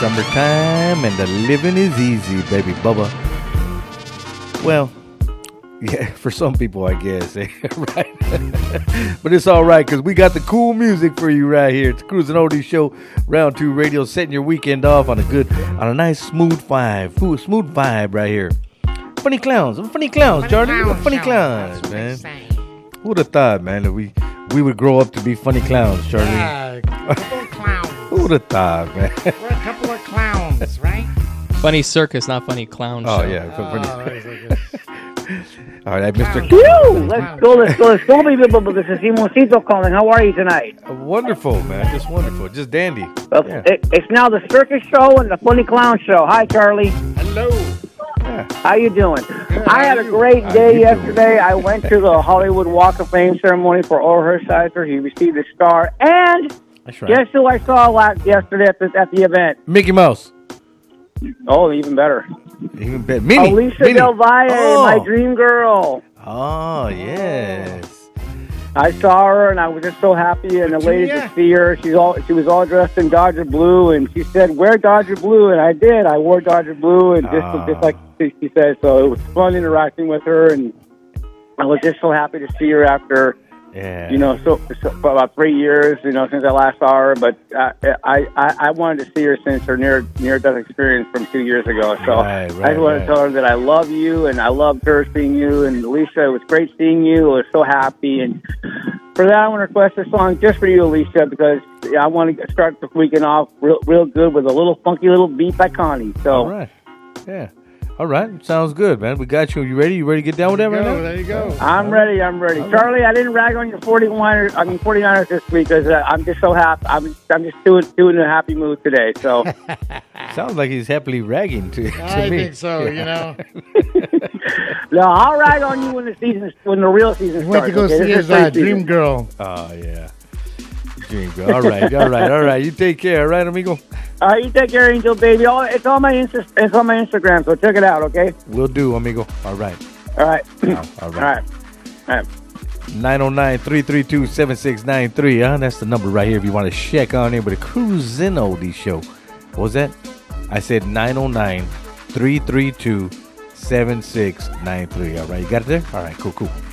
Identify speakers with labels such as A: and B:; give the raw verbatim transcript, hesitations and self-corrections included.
A: summertime and the living is easy, baby Bubba. Well, yeah, for some people, I guess, eh? Right? But it's all right, because we got the cool music for you right here. It's Cruising Oldies Show, Round two Radio, setting your weekend off on a good, on a nice smooth vibe, smooth vibe right here. Funny clowns, funny clowns, funny Charlie. Clowns, funny clowns, man. Who would have thought, man, that we, we would grow up to be funny clowns, Charlie?
B: Yeah, a couple of clowns.
A: Who would have thought, man?
B: We're a couple of clowns, right?
C: Funny circus, not funny clown
A: oh,
C: show.
A: Yeah,
B: oh,
A: funny. All right, Mister
D: Woo! Let's go, let's go, let's go, baby bubba. This is Simoncito calling. How are you tonight?
A: Uh, wonderful, man. Just wonderful. Just dandy.
D: Well,
A: yeah.
D: it, it's now the circus show and the funny clown show. Hi, Charlie.
B: Hello.
A: Yeah.
D: How you doing?
B: Good,
D: I had a great
A: How
D: day
A: you
D: yesterday. I went to the Hollywood Walk of Fame ceremony for Oral Hershiser. He received a star. And
A: That's right.
D: guess who I saw last, yesterday at the, at the event?
A: Mickey Mouse.
D: Oh, even better.
A: Even better. Minnie.
D: Alicia
A: Minnie.
D: Del Valle,
A: Oh.
D: my dream girl.
A: Oh, yes.
D: I saw her, and I was just so happy, and elated
B: Yeah.
D: to see her. She's all she was all dressed in Dodger blue, and she said, "Wear Dodger blue," and I did. I wore Dodger blue, and just
A: Ah.
D: just like she said. So it was fun interacting with her, and I was just so happy to see her after,
A: Yeah.
D: you know, so, so for about three years, you know, since I last saw her. But I I, I, I wanted to see her since her near near death experience from two years ago. So
A: Right,
D: I
A: right,
D: just wanted
A: right.
D: to tell her that I love you, and I loved her seeing you. And Alicia, it was great seeing you. I was so happy, and for that, I want to request a song just for you, Alicia, because I want to start the weekend off real, real good with a little funky little beat by Connie. So,
A: All right. Yeah. All right. Sounds good, man. We got you. You ready? You ready to get down with that
B: There
A: right
B: you
A: now?
B: go. There you go.
D: I'm ready. I'm ready. Charlie, I didn't rag on your forty-niners. I mean, forty-niners this week because uh, I'm just so happy. I'm, I'm just doing doing a happy mood today. So,
A: Sounds like he's happily ragging to, to
B: I
A: me.
B: think so, you know.
D: no, I'll rag on you when the season, when the real season
B: He went
D: starts.
B: to go
D: okay?
B: see
D: This is
B: his uh,
D: pre-season.
B: dream girl.
A: Oh, yeah. Dream girl. All right. All right. All right. You take care. All right, amigo?
D: All right, you take care, Angel Baby. All, it's on my Insta, it's on my Instagram, so check it out. Okay.
A: Will do, amigo. All right.
D: All right.
A: All
D: All
A: right.
D: right. All right.
A: nine oh nine, three three two, seven six nine three. Huh? That's the number right here if you want to check on in with a Cruisin' Oldies show. What was that? I said nine oh nine, three three two, seven six nine three. All right. You got it there? All right. Cool, cool.